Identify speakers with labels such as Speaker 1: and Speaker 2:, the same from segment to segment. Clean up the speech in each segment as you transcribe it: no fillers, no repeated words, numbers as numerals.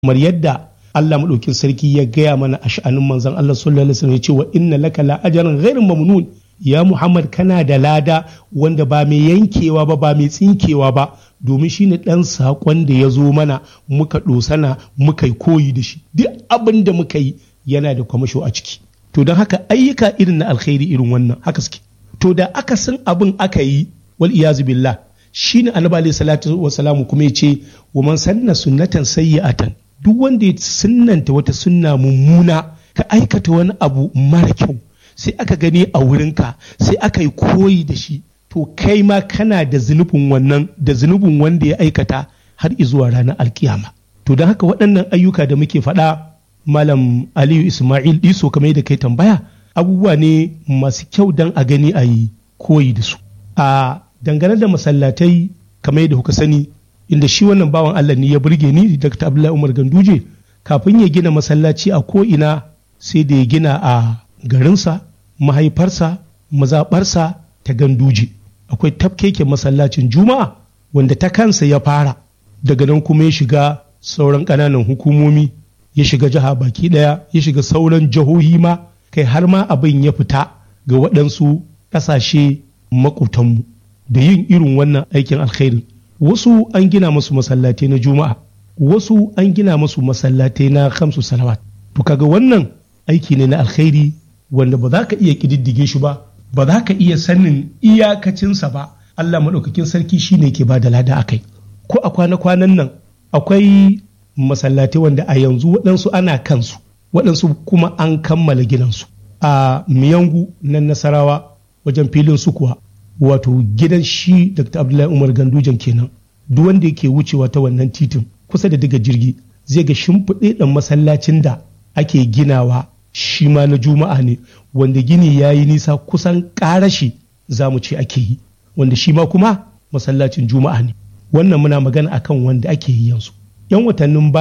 Speaker 1: kamar yadda Allah madaukin sarki ya gaya mana a sha'anin manzon Allah sallallahu alaihi wasallam ya ce wa inna laka la ajran ghairu mamnun, ya Muhammad kana da lada wanda ba mai yankewa ba mai tsinkewa ba, domin shine dan sakon da ya zo mana muka dosana muka yi koyi da shi, duk abin da muka yi yana da kwamasho a ciki. To don haka ayyuka irin na alkhairi irin wannan haka suke. To da aka san abin aka yi wal iyazu billah, shine annabi alaihi salatu wassalamu kuma ya ce wa man sanna sunnatan sayyi'atan, duk wanda ya sunnanta wata sunna mummuna, ka aikata wani abu mara kyau sai aka gani a wurinka sai aka yi koyi da shi, to kai ma kana da zunubin wannan da zunubin wanda ya aikata har izuwa ranar alkiyama. To don haka waɗannan ayyuka da muke faɗa Malam Aliyu Ismail Iso kamar yadda kai tambaya, abubuwa ne masu kyau don a gani a yi koyi da su. A dangane da masallatai kamar yadda kuka sani, inda shi wannan bawan Allah ne ya burge ni, Dr. Abdullahi Umar Ganduje, kafin ya gina masallaci a ko'ina sai da ya gina a garinsa, mahaifarsa, mazaɓarsa ta Ganduje. Akwai tafkeken masallacin Juma'a wanda ta kansa ya fara, daga nan kuma ya shiga sauran ƙananan hukumomi, ya shiga jiha baki ɗaya, ya shiga sauran jihohi ma, kai har ma abin ya fita ga waɗansu ƙasashe maƙotanmu da yin irin wannan aikin alkhairi. Wasu an gina masu masallatai na Juma'a, wasu an gina masu masallatai na khamsu salawat. To kaga wannan aiki ne na alkhairi wanda ba za ka iya ƙididdige shi ba, ba za ka iya sanin iyakacinsa ba. Allah maɗaukakin sarki shi ne ke ba da lada a kai. Ko a kwana-kwanan nan akwai masallatai wanda a yanzu waɗansu ana kansu, waɗansu kuma an kammala ginansu. A Miyangu nan Nasarawa wajen filin Sukuwa, wato gidan shi Dr. Abdullahi Umar Gandujan kenan. Duk wanda yake wucewa ta wannan titin kusa da diga jirgi zai ga shimfiɗe ɗan masallacin da ake ginawa shi ma na Juma'a ne, wanda gini ya yi nisa kusan ƙarashi za mu ce ake yi, wanda shi ma kuma masallacin Juma'a ne. Wannan muna magana akan wanda ake yi yanzu. 'Yan watannin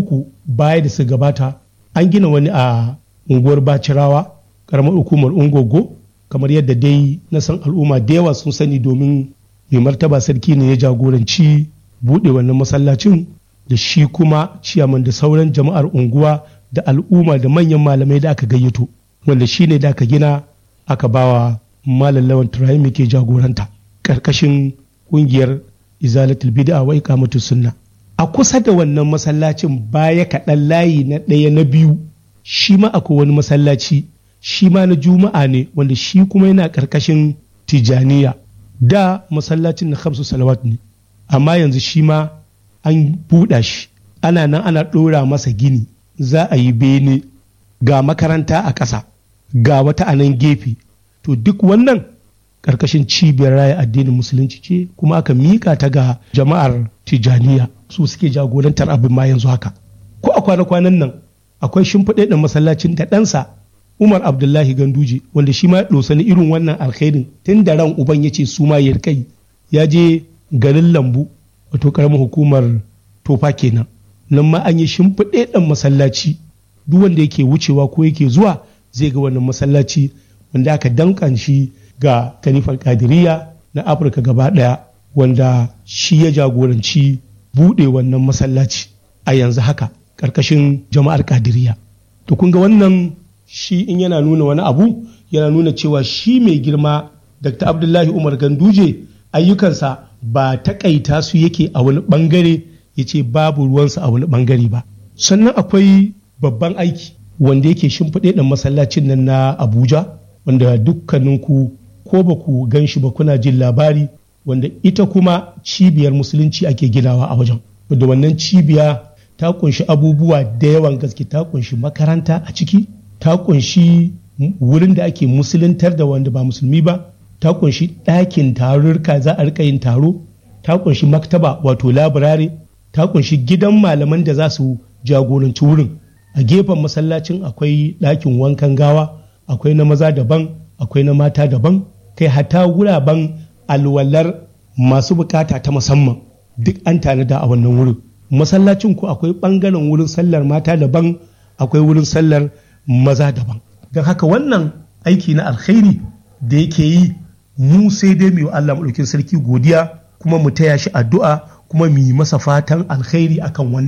Speaker 1: baya da su gabata an gina wani a unguwar Bacirawa, karamar hukumar Ungogo, kamar yadda dai na san al'umma da yawa sun sani domin mai martaba sarki ne ya jagoranci buɗe wannan masallacin, da shi kuma ciyaman da sauran jama'ar unguwa da al'umma da manyan malamai da aka gayyato, wanda shi ne da aka gina aka bawa Malam Lawan Turayim ke jagoranta ƙarƙashin ƙungiyar Izalatul Bid'a wa Iqamatus Sunna. A kusa da wannan masallacin baya kaɗan layi na ɗaya na biyu, shi ma akwai wani masallaci, shi ma na Juma'a ne, wanda shi kuma yana ƙarƙashin Tijaniya. Da masallacin na khamsu salawat ne, amma yanzu shi ma an buɗa shi, ana nan ana ɗora masa gini, za a yi bene, ga makaranta a ƙasa, ga wata a nan gefe. To duk wannan ƙarƙashin cibiyar raya addinin musulunci ce, kuma aka miƙa ta ga jama'ar Tijaniya, su suke jagorantar abin ma yanzu haka. Ko a kwana-kwanan nan akwai shimfiɗaɗɗen masallacin da ɗansa Umar Abdullahi Ganduje, wanda shi ma ɗosani irin wannan alkhairin tun da ran uban ya ce su ma ya kai, ya je garin Lambu, wato ƙaramin hukumar Tofa kenan. Nan ma an yi shimfiɗaɗɗen masallaci, duk wanda yake wucewa ko yake zuwa zai ga wannan masallaci wanda aka dankan shi ga Khalifar Qadiriyya na Afirka gaba ɗaya, wanda shi ya jagoranci buɗe wannan masallaci a yanzu haka ƙarƙashin jama'ar Qadiriyya. To kun ga wannan shi in yana nuna wani abu, yana nuna cewa shi mai girma Dr. Abdullahi Umar Ganduje ayyukansa ba taƙaita su yake a wani ɓangare ya ce babu ruwansa a wani ɓangare ba. Sannan akwai babban aiki wanda yake shimfiɗe ɗan masallacin nan na Abuja, wanda dukkaninku ko ba ku gan shi ba kuna jin labari, wanda ita kuma cibiyar musulunci ake ginawa a wajen. Wanda wannan cibiya ta kunshi abubuwa da yawan gaske, ta kunshi makaranta a ciki, ta kunshi wurin da ake musuluntar da wanda ba musulmi ba, ta kunshi ɗakin tarurruka za a rika yin taro, ta kunshi maktaba wato labirare, ta kunshi gidan malaman da za su jagoranci wurin. A gefen masallacin akwai ɗakin wankan gawa, akwai na maza daban, akwai na mata daban, kai hata guraben alwalar masu bukata ta musamman duk an tanada a wannan wurin. Masallacin ku akwai ɓangaren wurin sallar mata daban, akwai wurin sallar maza daban. Don haka wannan aiki na alkhairi da yake yi, mu sai dai mu yi Allah maɗaukin sarki godiya, kuma mu taya shi addu'a, kuma mu yi masa fatan alkhairi akan wannan.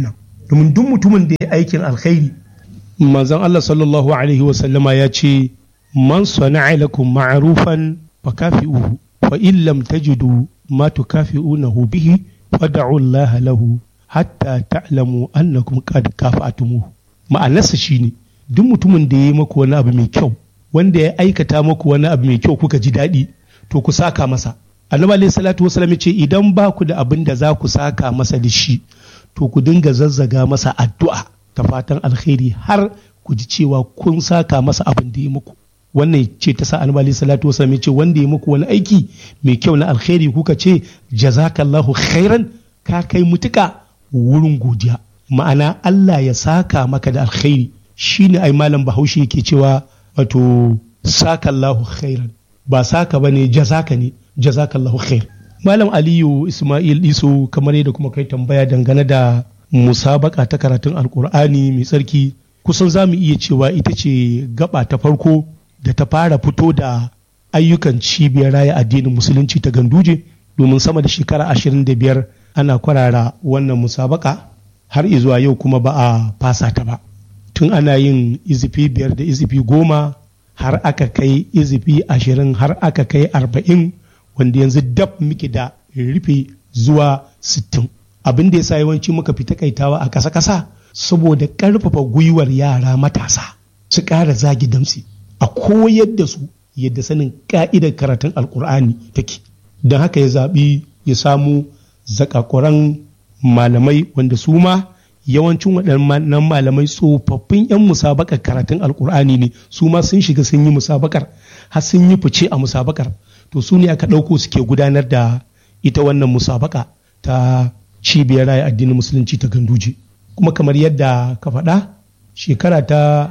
Speaker 1: domin duk mutumin da ya aikin alkhairi manzon Allah sallallahu alaihi wa sallama ya ce man sana'a lakum ma'rufan fakafi'uhu fa in lam tajidu ma tukafi'unahu bihi fad'u Allah lahu hatta ta'lamu annakum qad kafa'tumuhu. Ma'anarsa shine duk mutumin da ya yi maku wani abu mai kyau, wanda ya aikata maku wani abu mai kyau kuka ji daɗi, to ku saka masa. Annabi alaihi salatu wasallam ce idan ba ku da abin da za ku saka masa da shi, to ku dinga zazzaga masa addu'a ta fatan alkhairi har ku ji cewa kun saka masa abin da ya muku. Wannan ce ta sa Annabi alaihi salatu wasallam ce wanda ya muku wani aiki mai kyau na alkhairi kuka ce jazakallahu khairan, ka kai mutuka wurin godiya. Ma'ana Allah ya saka maka da alkhairi shine ai malam Bahaushe yake cewa wato sakallahu khairan, ba saka bane jazaka ne, jazakallahu khair. Malam Aliyu Ismail Iso, kamar yadda kuma kai tambaya dangane da musabaka ta karatun alkur'ani mai tsarki, kusan za mu iya cewa ita ce gaba ta farko da ta fara fito da ayyukan cibiyar raya addinin musulunci ta Ganduje, domin sama da shekara 25 ana kwarara wannan musabaka har izuwa yau kuma ba a fasa ta ba. Tun ana yin izifi 5 da izifi 10 har aka kai izifi 20 har aka kai 40, wanda yanzu dab muke da rufe zuwa 60. Abin da ya sa yawanci muka fi takaitawa a ƙasa-ƙasa saboda ƙarfafa gwiwar yara matasa su ƙara zagi damsi a koyar da su yadda sanin ƙa'idar karatun alkur'ani take. Don haka ya zaɓi ya samu zakakuran malamai wanda su ma yawancin waɗannan malamai tsofaffin 'yan musabakar karatun alkur'ani ne, su ma sun shiga sun yi musabakar har sun yi fice a musabakar. To su ne aka ɗauko suke gudanar da ita wannan musabaka ta cibiyar raya addinin musulunci ta Ganduje. Kuma kamar yadda ka faɗa, shekara ta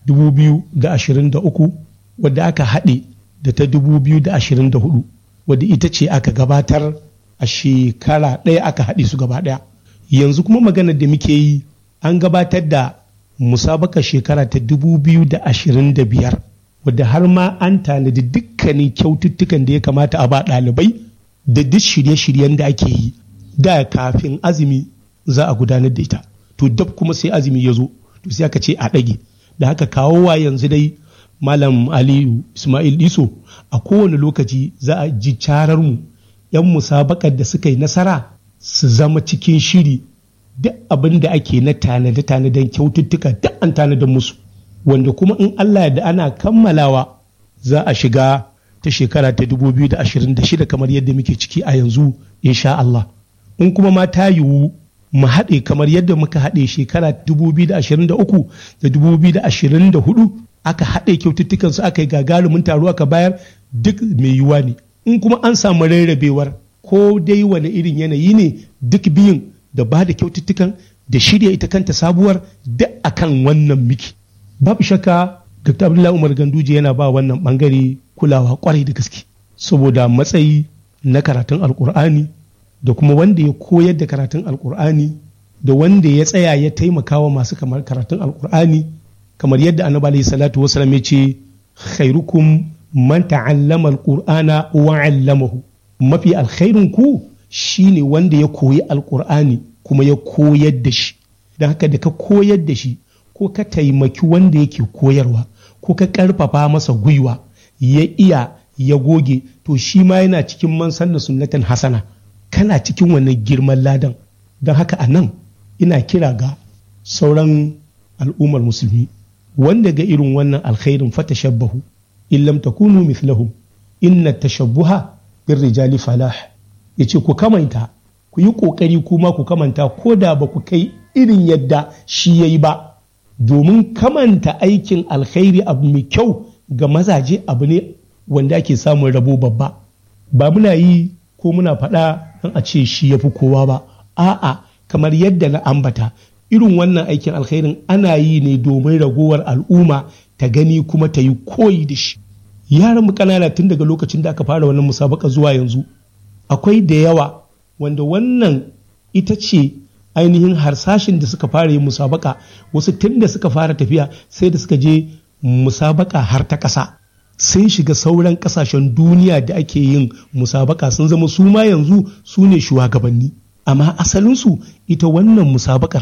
Speaker 1: 2023 wadda aka haɗe da ta 2024 wadda ita ce aka gabatar a shekara ɗaya aka haɗe su gaba ɗaya. Yanzu kuma maganar da muke yi an gabatar da musabaka shekara ta 2025 wadda har ma an tanadi dukkanin kyaututtukan da ya kamata a ba ɗalibai da duk shirye-shiryen da ake yi da kafin azumi za a gudanar da ita. To dab kuma sai azumi ya zo, to sai aka ce a ɗage. Da haka kawowa yanzu dai Malam Aliyu Ismail Iso, a kowane lokaci za a ji carar mu 'yan musabakar da suka yi nasara su zama cikin shiri, duk abin da ake na tanade-tanaden kyaututtuka duk an tanadar musu, wanda kuma in Allah da ana kammalawa za a shiga ta shekara ta 2026 kamar yadda muke ciki a yanzu insha Allah. In kuma ma ta yiwu mu haɗe kamar yadda muka haɗe shekara 2023 da 2024 aka haɗe kyaututtukan su aka yi gagarumin taro aka bayar, duk mai yiwuwa ne. In kuma an samu rarrabewar ko dai wani irin yanayi ne, duk biyun da ba da kyaututtukan da shirya ita kanta sabuwar duk akan wannan miki. Babu shakka Dr. Abdullahi Umar Ganduje yana ba wannan bangare kulawa kwarai da gaske, saboda matsayi na karatun alkur'ani da kuma wanda ya koyar da karatun alkur'ani da wanda ya tsaya ya taimaka wa masu kamar karatun alkur'ani, kamar yadda annabi alaihi salatu wasallam ya ce khairukum man ta'allama alqur'ana wa 'allamahu. Mafi alkhairin ku shine wanda ya koyi alkur'ani kuma ya koyar da shi. Don haka da ka koyar da shi ko ka taimaki wanda yake koyarwa ko ka karfafa masa gwiwa ya iya ya goge, to shi ma yana cikin man sanna sunnatan hasana, kana cikin wannan girman ladan. Don haka a nan ina kira ga sauran al'ummar musulmi wanda ga irin wannan alkhairin fatashabbahu in lam takunu mithlahum inna tashabbuha bir rijali falah. Yace ku kamanta, ku yi kokari kuma ku kamanta ko da ba ku kai irin yadda shi yayi ba, domin kamanta aikin alkhairi abu mai kyau ga mazaje abu ne wanda ake samun rabo babba. Ba muna yi ko muna faɗa don a ce shi ya fi kowa ba, a'a, kamar yadda na ambata irin wannan aikin alkhairin ana yi ne domin ragowar al'umma ta gani kuma ta yi koyi da shi. Yaran mu ƙanana tun daga lokacin da aka fara wannan musabaka zuwa yanzu akwai da yawa wanda wannan ita ce ainihin harsashin da suka fara yin musabaka. Wasu tun da suka fara tafiya sai da suka je musabaka har ta ƙasa, sun shiga sauran ƙasashen duniya da ake yin musabaka, sun zama su ma yanzu su ne shugabanni. Amma asalinsu ita wannan musabakar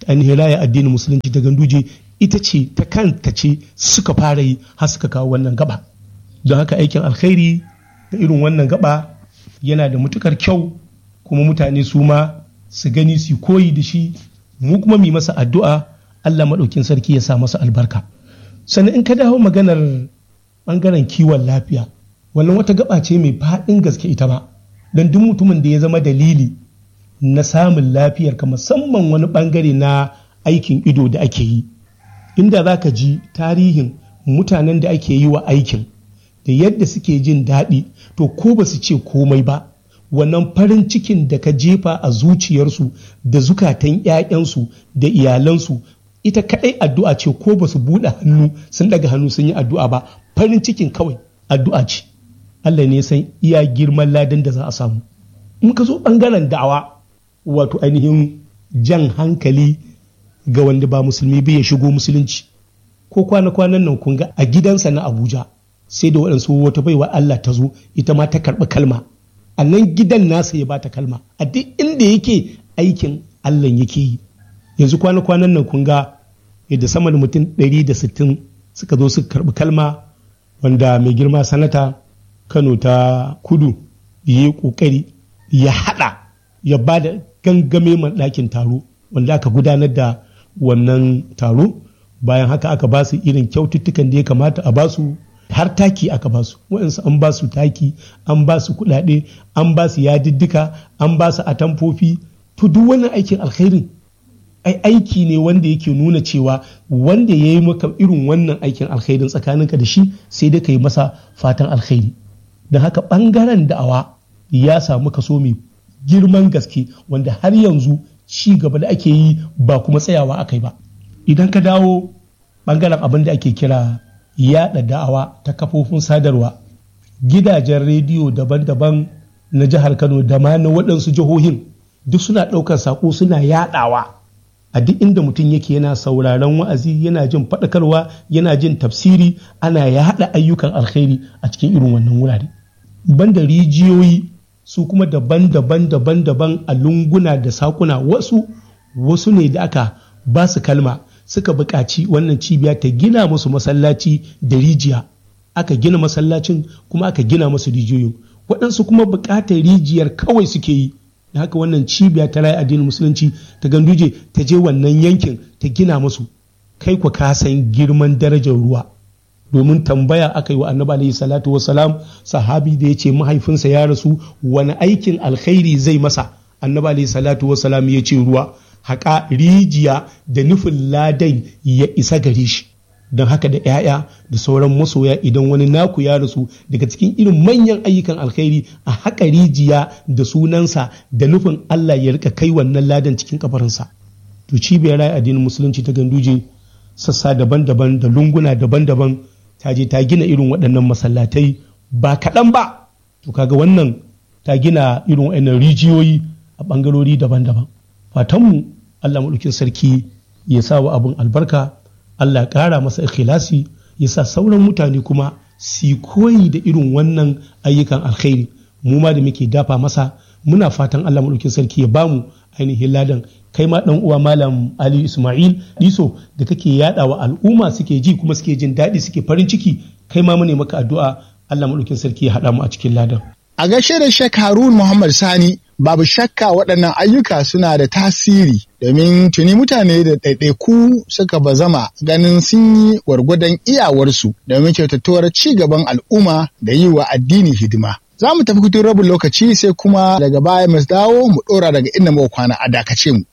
Speaker 1: ainihin raya addinin musulunci ta Ganduje ita ce ta kanta ce suka fara yi har suka kawo wannan gaba. Don haka aikin alkhairi da irin wannan gaba yana da matukar kyau, kuma mutane su ma su gani su koyi da shi, mu kuma mu masa addu'a Allah maɗaukin sarki ya sa masa albarka. Sannan in ka dawo maganar ɓangaren kiwon lafiya, wannan wata gaba ce mai faɗin gaske ita ma, don duk mutumin da ya zama dalili na samun lafiyar ka, musamman wani ɓangare na aikin ido da ake yi, inda za ka ji tarihin mutanen da ake yi wa aikin da yadda suke jin daɗi, to ko ba su ce komai ba, wannan farin cikin da ka jefa a zuciyarsu da zukatan 'ya'yansu da iyalansu, ita kaɗai addu'a ce, ko ba su buɗe hannu sun ɗaga hannu sun yi addu'a ba, farin cikin kawai addu'a ce. Allah ne san iya girman ladan da za a samu. In ka zo ɓangaren da'awa, wato ainihin jan hankali ga wanda ba musulmi bai ya shigo musulunci, ko kwana-kwanan nan kun ga a gidansa na Abuja sai da waɗansu wata baiwa Allah ta zo ita ma ta karɓi kalma, a nan gidan nasa ya bata kalma, a duk inda yake aikin Allah yake yi. Yanzu kwana-kwanan nan kun ga yadda sama da mutum 160 suka zo suka karɓi kalma, wanda mai girma sanata Kano ta Kudu ya yi ƙoƙari ya haɗa ya ba da gangame man ɗakin taro wanda aka gudanar da wannan taro. Bayan haka aka ba su irin kyaututtukan da ya kamata a ba su, har taki aka ba su, waɗansu an ba su taki, an ba su kuɗaɗe, an ba su yadiddika, an ba su atamfofi. To duk wannan aikin alkhairin aiki ne wanda yake nuna cewa wanda ya yi maka irin wannan aikin alkhairin tsakaninka da shi sai dai ka yi masa fatan alkhairi. Don haka ɓangaren da'awa ya samu kaso mai girman gaske, wanda har yanzu ci gaba da ake yi ba kuma tsayawa aka yi ba. Idan ka dawo ɓangaren abin da ake kira yaɗa da'awa ta kafofin sadarwa, gidajen rediyo daban-daban na jihar Kano da ma na waɗansu jihohin duk suna ɗaukar saƙo suna yaɗawa a duk inda mutum yake, yana sauraron wa'azi, yana jin faɗakarwa, yana jin tafsiri, ana yaɗa ayyukan alkhairi a cikin irin wannan wurare. Banda rijiyoyi su kuma daban-daban a lunguna da sakuna, wasu ne da aka ba su kalma suka buƙaci wannan cibiya ta gina musu masallaci da rijiya, aka gina masallacin kuma aka gina musu rijiyoyin. Waɗansu kuma buƙatar rijiyar kawai suke yi, da haka wannan cibiya ta raya addinin musulunci ta Ganduje ta je wannan yankin ta gina musu. Kai ku ka san girman darajar ruwa, domin tambaya aka yi wa annabi alaihi salatu wassalam, sahabi da ya ce mahaifinsa ya rasu wani aikin alkhairi zai masa, annabi alaihi salatu wassalam ya ce ruwa, haƙa rijiya da nufin ladan ya isa gare shi. Don haka da 'ya'ya da sauran masoya, idan wani naku ya rasu, daga cikin irin manyan ayyukan alkhairi a haƙa rijiya da sunansa da nufin Allah ya rika kai wannan ladan cikin kafarinsa. To cibiyar raya addinin musulunci ta Ganduje sassa daban-daban da lunguna daban-daban ta je ta gina irin waɗannan masallatai ba kaɗan ba. To kaga wannan ta gina irin waɗannan rijiyoyi a ɓangarori daban-daban. Fatanmu Allah maɗaukin sarki ya sa wa abin albarka, Allah ƙara masa ikhlasi, ya sa sauran mutane kuma su koyi da irin wannan ayyukan alkhairi. Mu ma da muke dafa masa muna fatan Allah maɗaukin sarki ya bamu ainihin ladan. Kai ma ɗan uwa Malam Ali Ismail Diso da kake yaɗa wa al'umma suke ji kuma suke jin daɗi suke farin ciki, kai ma mune maka addu'a Allah maɗaukin sarki ya haɗa mu a cikin ladan.
Speaker 2: A gaishe da Sheikh Harun Muhammad Sani, babu shakka waɗannan ayyuka suna da tasiri, domin tuni mutane da ɗaiɗaiku suka bazama ganin sun yi gwargwadon iyawarsu domin kyautatuwar ci gaban al'umma da yi wa addini hidima. Za mu tafi hutun rabin lokaci sai kuma daga baya mu dawo mu ɗora daga inda muka kwana, a dakace mu.